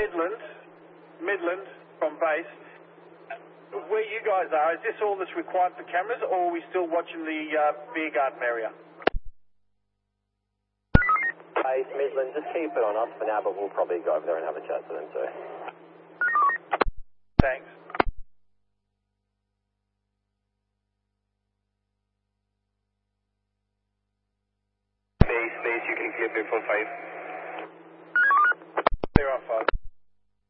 Midland from base. Where you guys are, is this all that's required for cameras, or are we still watching the beer garden area? Base Midland, just keep it on us for now, but we'll probably go over there and have a chat to them too. Thanks. Base, you can clear Big 45.